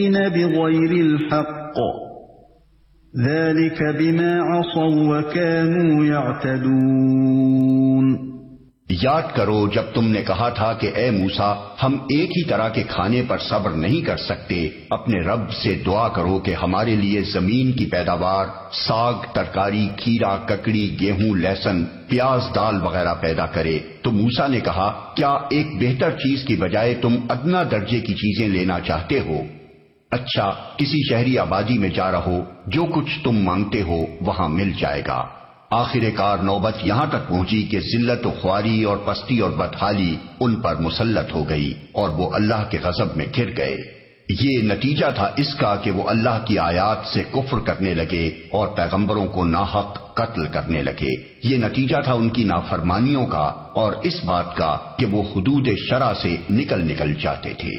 بغير الحق ذلك بما عصوا وكانوا يعتدون۔ یاد کرو جب تم نے کہا تھا کہ اے موسیٰ ہم ایک ہی طرح کے کھانے پر صبر نہیں کر سکتے، اپنے رب سے دعا کرو کہ ہمارے لیے زمین کی پیداوار، ساگ، ترکاری، کھیرا، ککڑی، گیہوں، لہسن، پیاز، دال وغیرہ پیدا کرے۔ تو موسیٰ نے کہا کیا ایک بہتر چیز کی بجائے تم ادنا درجے کی چیزیں لینا چاہتے ہو؟ اچھا کسی شہری آبادی میں جا رہو، جو کچھ تم مانگتے ہو وہاں مل جائے گا۔ آخر کار نوبت یہاں تک پہنچی کہ ذلت و خواری اور پستی اور بدحالی ان پر مسلط ہو گئی اور وہ اللہ کے غضب میں گر گئے۔ یہ نتیجہ تھا اس کا کہ وہ اللہ کی آیات سے کفر کرنے لگے اور پیغمبروں کو ناحق قتل کرنے لگے۔ یہ نتیجہ تھا ان کی نافرمانیوں کا اور اس بات کا کہ وہ حدود شرع سے نکل جاتے تھے۔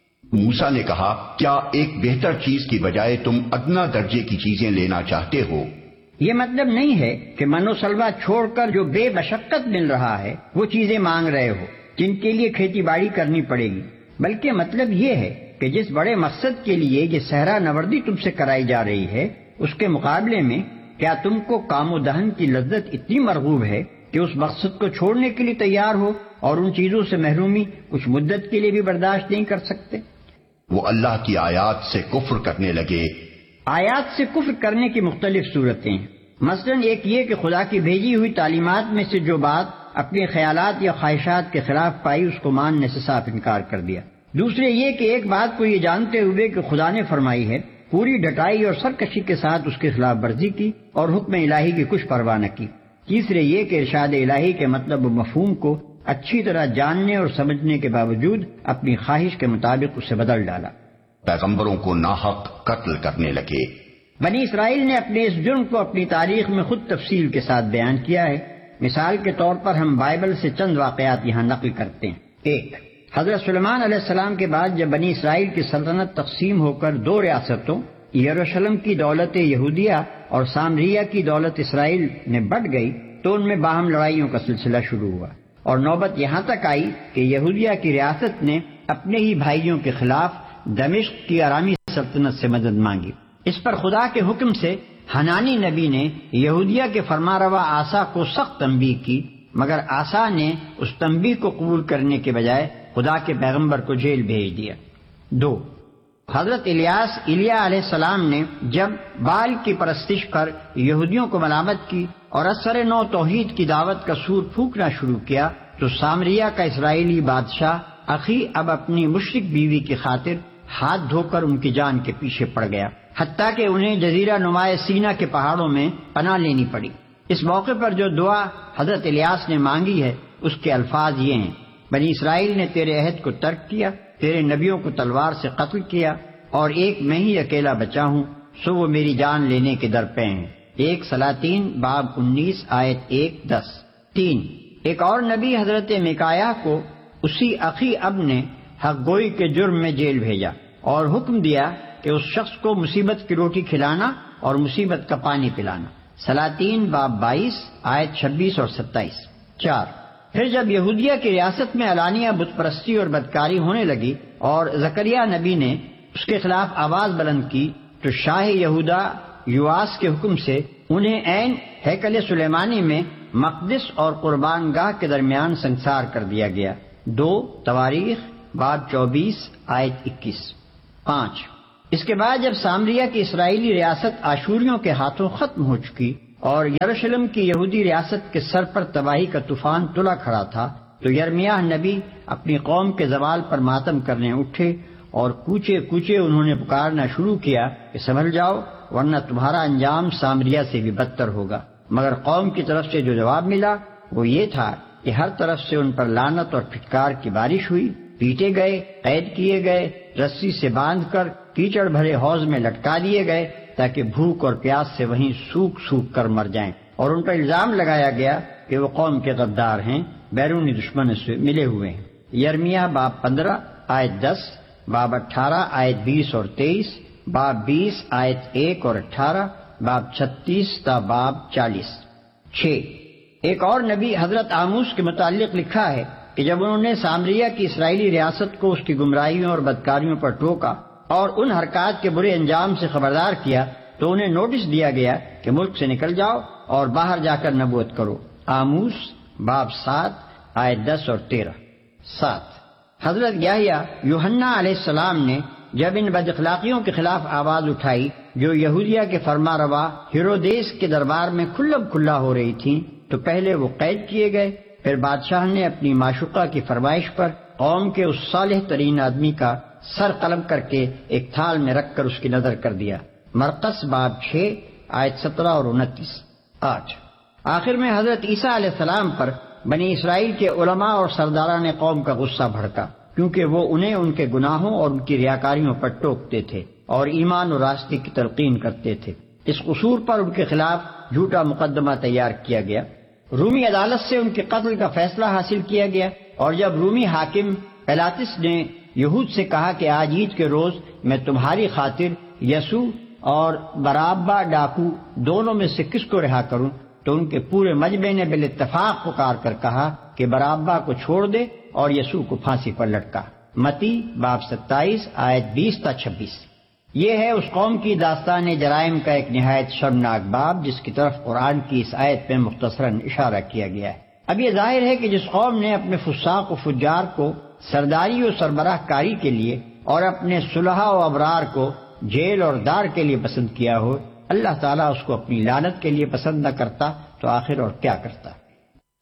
موسیٰ نے کہا کیا ایک بہتر چیز کی بجائے تم ادنا درجے کی چیزیں لینا چاہتے ہو؟ یہ مطلب نہیں ہے کہ من و سلوہ چھوڑ کر جو بے مشقت مل رہا ہے وہ چیزیں مانگ رہے ہو جن کے لیے کھیتی باڑی کرنی پڑے گی، بلکہ مطلب یہ ہے کہ جس بڑے مقصد کے لیے یہ صحرا نوردی تم سے کرائی جا رہی ہے اس کے مقابلے میں کیا تم کو کام و دہن کی لذت اتنی مرغوب ہے کہ اس مقصد کو چھوڑنے کے لیے تیار ہو اور ان چیزوں سے محرومی کچھ مدت کے لیے بھی برداشت نہیں کر سکتے؟ وہ اللہ کی آیات سے کفر کرنے لگے۔ آیات سے کفر کرنے کی مختلف صورتیں ہیں۔ مثلا ایک یہ کہ خدا کی بھیجی ہوئی تعلیمات میں سے جو بات اپنے خیالات یا خواہشات کے خلاف پائی اس کو ماننے سے صاف انکار کر دیا۔ دوسرے یہ کہ ایک بات کو یہ جانتے ہوئے کہ خدا نے فرمائی ہے پوری ڈٹائی اور سرکشی کے ساتھ اس کی خلاف ورزی کی اور حکم الہی کی کچھ پرواہ نہ کی۔ تیسرے یہ کہ ارشاد الہی کے مطلب و مفہوم کو اچھی طرح جاننے اور سمجھنے کے باوجود اپنی خواہش کے مطابق اسے بدل ڈالا۔ پیغمبروں کو ناحق قتل کرنے لگے۔ بنی اسرائیل نے اپنے اس جرم کو اپنی تاریخ میں خود تفصیل کے ساتھ بیان کیا ہے۔ مثال کے طور پر ہم بائبل سے چند واقعات یہاں نقل کرتے ہیں۔ 1. حضرت سلیمان علیہ السلام کے بعد جب بنی اسرائیل کی سلطنت تقسیم ہو کر 2 ریاستوں یروشلم کی دولت یہودیہ اور سامریہ کی دولت اسرائیل میں بٹ گئی تو ان میں باہم لڑائیوں کا سلسلہ شروع ہوا اور نوبت یہاں تک آئی کہ یہودیہ کی ریاست نے اپنے ہی بھائیوں کے خلاف دمشق کی ارامی سلطنت سے مدد مانگی۔ اس پر خدا کے حکم سے حنانی نبی نے یہودیہ کے فرمانروا آسا کو سخت تنبیہ کی، مگر آسا نے اس تنبیہ کو قبول کرنے کے بجائے خدا کے پیغمبر کو جیل بھیج دیا۔ 2. حضرت ایلیا علیہ السلام نے جب بال کی پرستش پر یہودیوں کو ملامت کی اور اثر نو توحید کی دعوت کا سور پھونکنا شروع کیا تو سامریہ کا اسرائیلی بادشاہ اخی اب اپنی مشرک بیوی کی خاطر ہاتھ دھو کر ان کی جان کے پیچھے پڑ گیا، حتیٰ کہ انہیں جزیرہ نمائے سینا کے پہاڑوں میں پناہ لینی پڑی۔ اس موقع پر جو دعا حضرت الیاس نے مانگی ہے اس کے الفاظ یہ ہیں: بنی اسرائیل نے تیرے عہد کو ترک کیا، تیرے نبیوں کو تلوار سے قتل کیا اور ایک میں ہی اکیلا بچا ہوں، سو وہ میری جان لینے کے در پہ ہیں۔ 1 سلاطین باب 19 آیت 1-10۔ 3. ایک اور نبی حضرت میکایا کو اسی اخی اب نے حق گوئی کے جرم میں جیل بھیجا اور حکم دیا کہ اس شخص کو مصیبت کی روٹی کھلانا اور مصیبت کا پانی پلانا۔ سلاطین باب 22 آیت 26 اور 27۔ 4. پھر جب یہودیہ کی ریاست میں علانیہ بت پرستی اور بدکاری ہونے لگی اور زکریا نبی نے اس کے خلاف آواز بلند کی تو شاہ یہودا یواس کے حکم سے انہیں عین ہیکل سلیمانی میں مقدس اور قربان گاہ کے درمیان سنسار کر دیا گیا۔ 2 تواریخ باب 24 آیت 21۔ 5. اس کے بعد جب سامریہ کی اسرائیلی ریاست آشوریوں کے ہاتھوں ختم ہو چکی اور یروشلم کی یہودی ریاست کے سر پر تباہی کا طوفان تلا کھڑا تھا تو یرمیاہ نبی اپنی قوم کے زوال پر ماتم کرنے اٹھے اور کوچے کوچے انہوں نے پکارنا شروع کیا کہ سنبھل جاؤ ورنہ تمہارا انجام سامریہ سے بھی بدتر ہوگا۔ مگر قوم کی طرف سے جو جواب ملا وہ یہ تھا کہ ہر طرف سے ان پر لعنت اور پھٹکار کی بارش ہوئی، پیٹے گئے، قید کیے گئے، رسی سے باندھ کر کیچڑ بھرے حوض میں لٹکا دیے گئے تاکہ بھوک اور پیاس سے وہیں سوکھ سوکھ کر مر جائیں، اور ان پر الزام لگایا گیا کہ وہ قوم کے غدار ہیں، بیرونی دشمنوں سے ملے ہوئے ہیں۔ یرمیہ باب 15 آیت 10، باب 18 آیت 20 اور 23، باب 20 آیت 1 اور 18، باب 36 تا باب 40۔ 6. ایک اور نبی حضرت آموس کے متعلق لکھا ہے کہ جب انہوں نے سامریہ کی اسرائیلی ریاست کو اس کی گمراہیوں اور بدکاریوں پر ٹوکا اور ان حرکات کے برے انجام سے خبردار کیا تو انہیں نوٹس دیا گیا کہ ملک سے نکل جاؤ اور باہر جا کر نبوت کرو۔ آموس باب 7 آیت 10 اور 13۔ 7۔ حضرت یحییٰ یوحنا علیہ السلام نے جب ان بد اخلاقیوں کے خلاف آواز اٹھائی جو یہودیہ کے فرما روا ہیرودیس کے دربار میں کھلم کھلا ہو رہی تھیں تو پہلے وہ قید کیے گئے، پھر بادشاہ نے اپنی معشوقہ کی فرمائش پر قوم کے اس صالح ترین آدمی کا سر قلم کر کے ایک تھال میں رکھ کر اس کی نظر کر دیا۔ مرقس باب 6 آیت 17 اور 29۔ 8۔ آخر میں حضرت عیسیٰ علیہ السلام پر بنی اسرائیل کے علماء اور سرداران قوم کا غصہ بھڑکا، کیونکہ وہ انہیں ان کے گناہوں اور ان کی ریاکاریوں پر ٹوکتے تھے اور ایمان و راستے کی تلقین کرتے تھے۔ اس قصور پر ان کے خلاف جھوٹا مقدمہ تیار کیا گیا، رومی عدالت سے ان کے قتل کا فیصلہ حاصل کیا گیا، اور جب رومی حاکم پیلاطس نے یہود سے کہا کہ آج عید کے روز میں تمہاری خاطر یسوع اور برابا ڈاکو دونوں میں سے کس کو رہا کروں، تو ان کے پورے مجمع نے بالاتفاق پکار کر کہا کہ برابا کو چھوڑ دے اور یسوع کو پھانسی پر لٹکا۔ متی باب 27 آیت 20 تا 26۔ یہ ہے اس قوم کی داستان جرائم کا ایک نہایت شرمناک باب جس کی طرف قرآن کی اس آیت میں مختصراً اشارہ کیا گیا ہے۔ اب یہ ظاہر ہے کہ جس قوم نے اپنے فساق و فجار کو سرداری و سربراہ کاری کے لیے اور اپنے صلحاء و ابرار کو جیل اور دار کے لیے پسند کیا ہو، اللہ تعالیٰ اس کو اپنی لعنت کے لیے پسند نہ کرتا تو آخر اور کیا کرتا۔